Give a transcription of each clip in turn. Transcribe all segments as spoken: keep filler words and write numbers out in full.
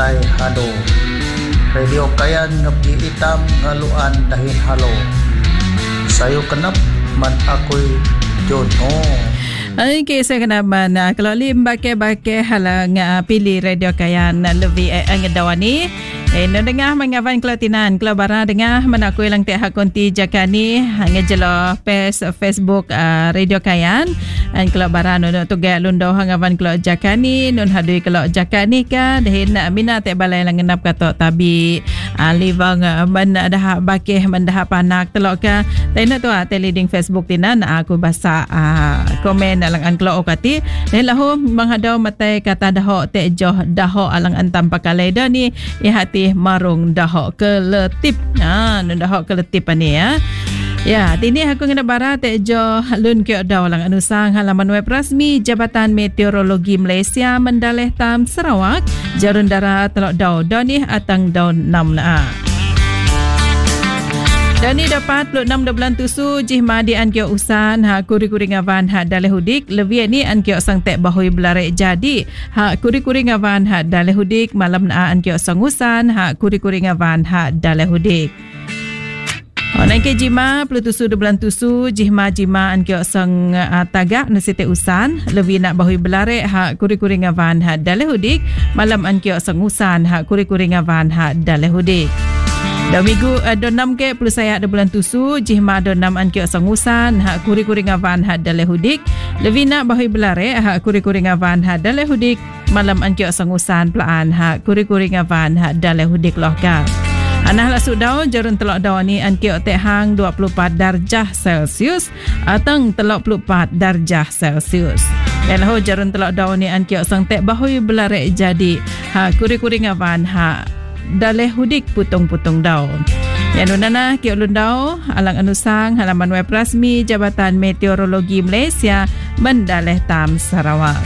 tay halo. Radio Kayan ngepi itam ngaluan dahin halo. Sayo kenap man ako'y jono. Okay, saya kena mana kalau lim bakai-bakai halang uh, pilih Radio Kayan uh, lebih eh, ngedawani. Eh, no dengar mengawan kelatinan, kalau barang dengar menakui lang teh hakonti jakani ngejelo pes Facebook uh, Radio Kayan. Dan kalau barang no tu gaya lundo hangawan kalau jakani, non hadui kalau jakani ka, dahin mina teh balai lang ngenap kato tabi uh, livang uh, man dah bakeh man dah panak telok ka. Taina tu ah leading Facebook tinan aku basa uh, komen alang an kalau okati. Dan lahu menghadau matai kata daho teh joh daho alang antam pakalai dah ni ya hati marung dahok keletip. Ha, nun dahok keletip ni ya. Ya, tini aku ngena barat te jo lun ke daw lang anusang halaman web rasmi Jabatan Meteorologi Malaysia Mendaleh Tam Sarawak jarun dara telok daw daw ni atang daw enam na. Dan ni dapat puluh enam bulan tusu jihma di an kio usan ha kuri-kuri ngawan ha daleh hudik lebih ni an kio sang tek bahui belarek jadi ha kuri-kuri ngawan ha daleh hudik malam na an kio sang usan ha kuri-kuri ngawan ha daleh hudik. Onai ke jima puluh tusu bulan tusu jihma jima an kio sang uh, tagak nasi tek usan lebih nak bahui belarek ha kuri-kuri ngawan ha daleh hudik malam an kio sang usan ha kuri-kuri ngawan ha daleh hudik. Dah minggu uh, donam ke puluh saya ada bulan tusu jihma donam an kio sangusan ha kuri-kuri ngawan ha daleh hudik lebih nak bahui belare ha kuri-kuri ngawan ha daleh hudik malam an kio sangusan pelaan ha kuri-kuri ngawan ha daleh hudik loh ka. Anah lasuk daun jarun telok daun ni an kio tek hang dua puluh empat darjah Celsius atang telok puluh empat darjah Celsius. Dan lahu jarun telok daun ni an kio sang tek bahui belare jadi ha kuri-kuri ngawan ha daleh hudik putung-putung daun. Yang nunana kiok lundau alang anusang halaman web rasmi Jabatan Meteorologi Malaysia Mendaleh Tam Sarawak.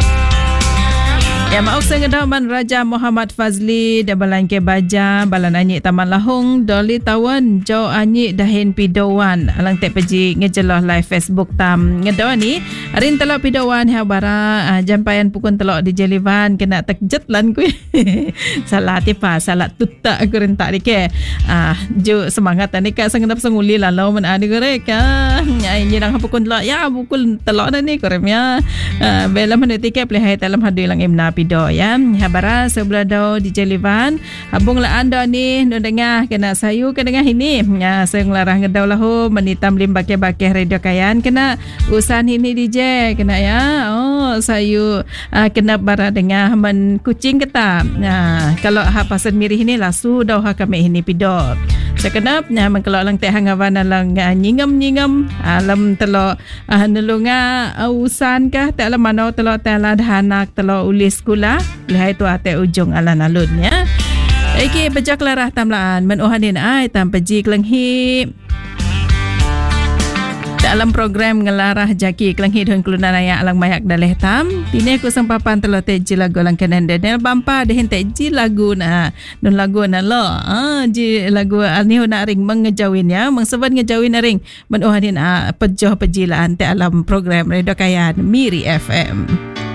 Yang mauk sengedaman Raja Muhammad Fazli dan balan ke baja balan anyik Taman Lahong Doli Tawan Jo anyik dahin pidowan alang tek peji ngejeloh live Facebook tam ngedawan ni arin telok pidowan ha bara uh, jampayan pukun telok di Jelivan kena tekjet lan ku salah tipa salah tutak aku rentak ni ke ah jo semangat ni ka sengedap senguli lalau men adi korek ah nyai nyirang pukun telok ya pukul telok dah ni korem ya uh, bela meniti ke pelihai dalam hadu lang imna pido ya habara sebelah dau di Jelivan habung la anda ni no dengar kena sayu ke dengar ini ya saya ngelarang ngedau lahu menitam lim bakeh-bakeh Radio Kayan kena usan ini D J kena ya oh sayu uh, kena bara dengar men kucing ketap nah kalau ha pasan mirih ni lasu dau ha kami ini pido sekenap nya men kalau lang teh hangawan lang uh, nyingam-nyingam alam telok uh, nelunga uh, usan kah tak alam manau telok tela hanak telok ulis kula lihai tu ate ujung alan-alun ya. Iki pejak larah tamlaan men ohanin ai tam peji kelenghi dalam program ngelarah jaki kelenghi dan kelunan raya alang mayak daleh tam tini aku sempapan telo teji lagu lang kenen denel bampa dehin teji lagu na nun lagu na lo ah ji lagu ni nak ring mengejawin ya mengseban ngejawin ring men ohanin a pejoh pejilaan te alam program Radio Kayan Miri F M.